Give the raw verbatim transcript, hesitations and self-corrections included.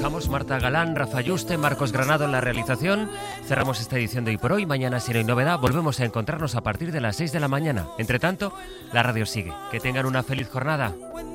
dejamos. Marta Galán, Rafa Yuste, Marcos Granado en la realización. Cerramos esta edición de Hoy por Hoy. Mañana, si no hay novedad, volvemos a encontrarnos a partir de las seis de la mañana. Entre tanto, la radio sigue. Que tengan una feliz jornada.